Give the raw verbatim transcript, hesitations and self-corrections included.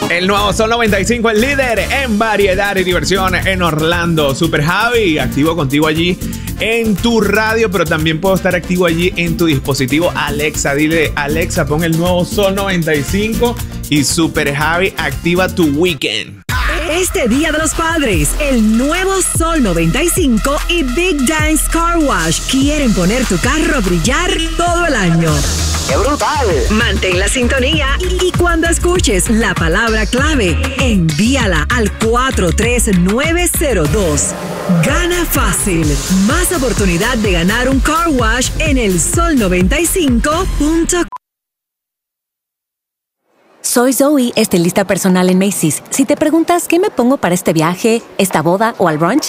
El nuevo Sol noventa y cinco, el líder en variedad y diversión en Orlando. Super Javi, activo contigo allí en tu radio, pero también puedo estar activo allí en tu dispositivo Alexa. Dile, Alexa, pon el nuevo Sol noventa y cinco y Super Javi activa tu weekend. Este Día de los Padres, el nuevo Sol noventa y cinco y Big Dance Car Wash quieren poner tu carro a brillar todo el año. ¡Qué brutal! Mantén la sintonía y, y cuando escuches la palabra clave, envíala al cuatro tres nueve cero dos. Gana fácil. Más oportunidad de ganar un car wash en el sol noventa y cinco punto com. Soy Zoe, estilista personal en Macy's. Si te preguntas qué me pongo para este viaje, esta boda o al brunch,